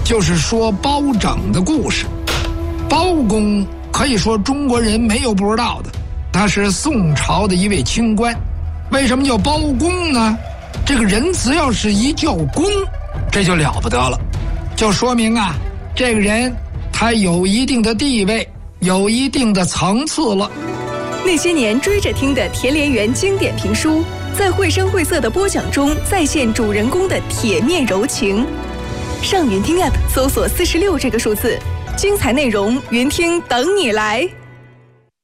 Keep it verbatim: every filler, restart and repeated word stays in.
就是说包拯的故事。包公可以说中国人没有不知道的，他是宋朝的一位清官。为什么叫包公呢？这个人只要是一叫公，这就了不得了，就说明啊，这个人他有一定的地位，有一定的层次了。 那些年追着听的田连元经典评书，在绘声绘色的播讲中再现主人公的铁面柔情。上云听 App 搜索四十六这个数字，精彩内容云听等你来。